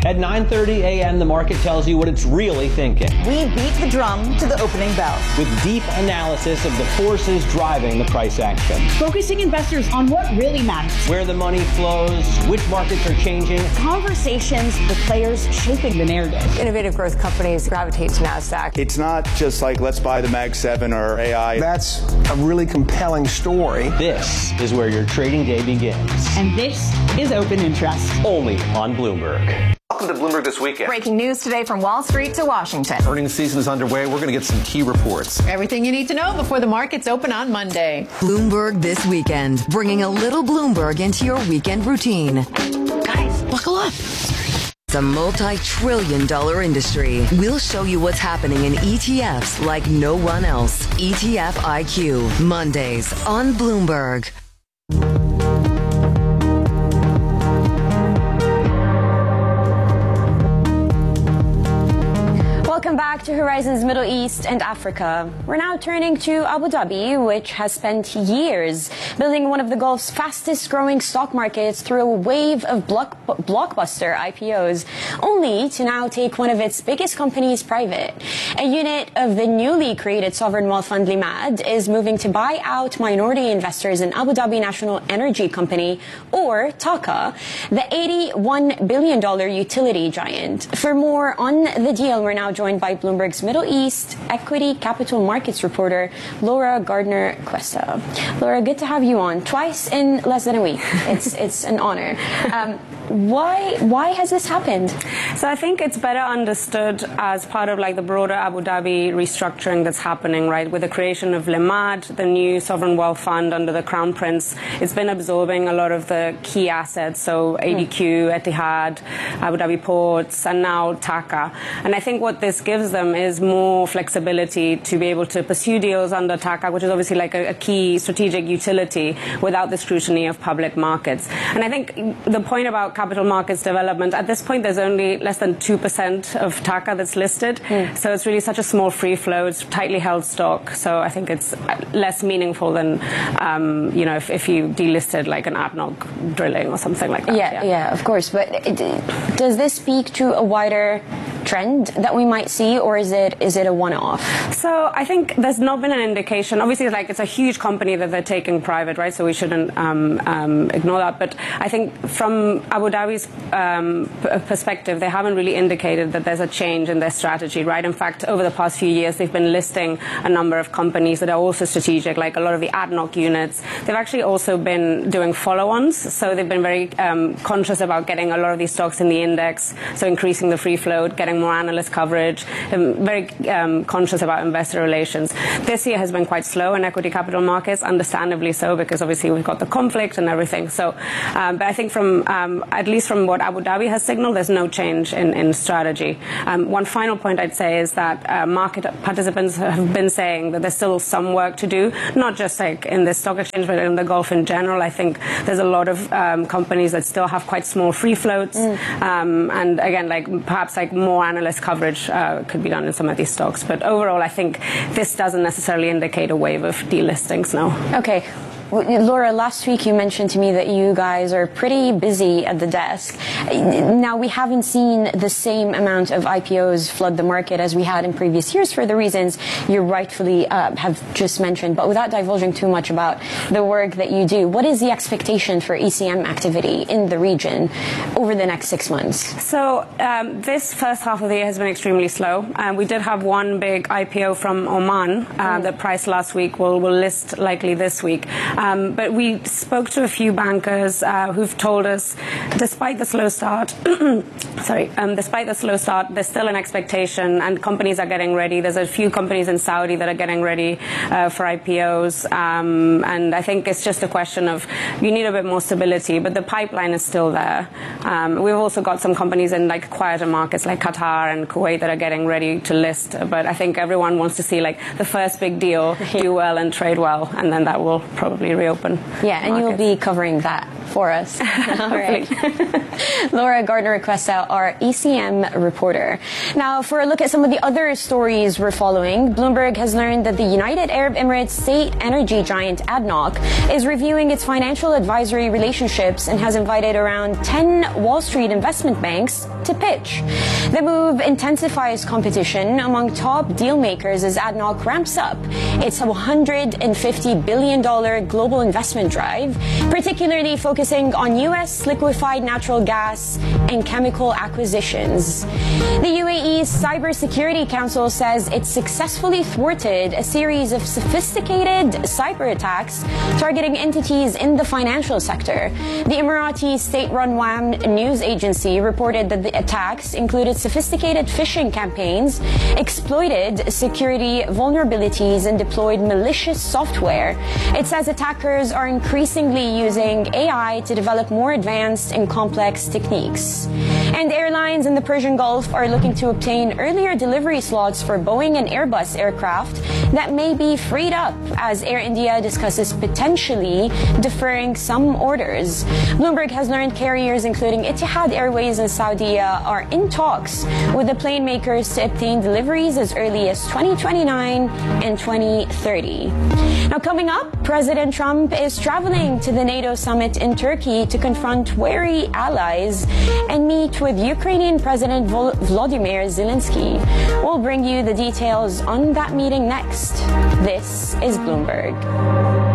At 9:30 a.m., the market tells you what it's really thinking. We beat the drum to the opening bell. With deep analysis of the forces driving the price action. Focusing investors on what really matters. Where the money flows, which markets are changing. Conversations with players shaping the narrative. Innovative growth companies gravitate to NASDAQ. It's not just like, let's buy the Mag 7 or AI. That's a really compelling story. This is where your trading day begins. And this is Open Interest. Only on Bloomberg. Welcome to Bloomberg This Weekend. Breaking news today from Wall Street to Washington. Earnings season is underway. We're going to get some key reports. Everything you need to know before the markets open on Monday. Bloomberg This Weekend, bringing a little Bloomberg into your weekend routine. Guys, buckle up. It's a multi-trillion-dollar industry. We'll show you what's happening in ETFs like no one else. ETF IQ, Mondays on Bloomberg. Welcome back to Horizons Middle East and Africa. We're now turning to Abu Dhabi, which has spent years building one of the Gulf's fastest growing stock markets through a wave of blockbuster IPOs, only to now take one of its biggest companies private. A unit of the newly created sovereign wealth fund Limad is moving to buy out minority investors in Abu Dhabi National Energy Company, or TAQA, the $81 billion utility giant. For more on the deal, we're now joined by Bloomberg's Middle East Equity Capital Markets reporter, Laura Gardner-Cuesta. Laura, good to have you on twice in less than a week. It's an honor. Why has this happened? So I think it's better understood as part of like the broader Abu Dhabi restructuring that's happening, right? With the creation of Limad, the new sovereign wealth fund under the Crown Prince, it's been absorbing a lot of the key assets. So ADQ, Etihad, Abu Dhabi Ports, and now TAQA. And I think what this gives them is more flexibility to be able to pursue deals under TAQA, which is obviously like a key strategic utility, without the scrutiny of public markets. And I think the point about capital markets development, at this point there's only less than 2% of TAQA that's listed. So it's really such a small free flow, it's tightly held stock. So I think it's less meaningful than, if you delisted like an ADNOC drilling or something like that. Yeah, of course. But does this speak to a wider trend that we might see, or is it a one-off? So I think there's not been an indication. Obviously, it's a huge company that they're taking private, right? So we shouldn't ignore that. But I think from Abu Dhabi's perspective, they haven't really indicated that there's a change in their strategy, right? In fact, over the past few years, they've been listing a number of companies that are also strategic, like a lot of the ADNOC units. They've actually also been doing follow-ons. So they've been very conscious about getting a lot of these stocks in the index, so increasing the free float, getting more analyst coverage, very conscious about investor relations. This year has been quite slow in equity capital markets, understandably so, because obviously we've got the conflict and everything. So, but I think from, at least from what Abu Dhabi has signaled, there's no change in strategy. One final point I'd say is that market participants have been saying that there's still some work to do, not just like in the stock exchange, but in the Gulf in general. I think there's a lot of companies that still have quite small free floats. And again, perhaps more analyst coverage could be done in some of these stocks. But overall, I think this doesn't necessarily indicate a wave of delistings now. Okay. Laura, last week you mentioned to me that you guys are pretty busy at the desk. Now, we haven't seen the same amount of IPOs flood the market as we had in previous years for the reasons you rightfully have just mentioned. But without divulging too much about the work that you do, what is the expectation for ECM activity in the region over the next 6 months? So this first half of the year has been extremely slow. We did have one big IPO from Oman that priced last week. Will list likely this week. But we spoke to a few bankers who've told us, despite the slow start, there's still an expectation, and companies are getting ready. There's a few companies in Saudi that are getting ready for IPOs, and I think it's just a question of you need a bit more stability, but the pipeline is still there. We've also got some companies in quieter markets like Qatar and Kuwait that are getting ready to list, but I think everyone wants to see the first big deal do well and trade well, and then that will probably hopefully reopen. Yeah, and you'll be covering that for us. All right. Laura Gardner-Requesta, our ECM reporter. Now, for a look at some of the other stories we're following, Bloomberg has learned that the United Arab Emirates state energy giant ADNOC is reviewing its financial advisory relationships and has invited around 10 Wall Street investment banks to pitch. The move intensifies competition among top deal makers as ADNOC ramps up its $150 billion global investment drive, particularly focusing on U.S. liquefied natural gas and chemical acquisitions. The UAE's Cybersecurity Council says it successfully thwarted a series of sophisticated cyber attacks targeting entities in the financial sector. The Emirati state-run WAM news agency reported that the attacks included sophisticated phishing campaigns, exploited security vulnerabilities, and deployed malicious software. It says attackers are increasingly using AI to develop more advanced and complex techniques. And airlines in the Persian Gulf are looking to obtain earlier delivery slots for Boeing and Airbus aircraft that may be freed up as Air India discusses potentially deferring some orders. Bloomberg has learned carriers including Etihad Airways and Saudia are in talks with the plane makers to obtain deliveries as early as 2029 and 2030. Now, coming up, President Trump is traveling to the NATO summit in Turkey to confront wary allies and meet with Ukrainian President Volodymyr Zelensky. We'll bring you the details on that meeting next. This is Bloomberg.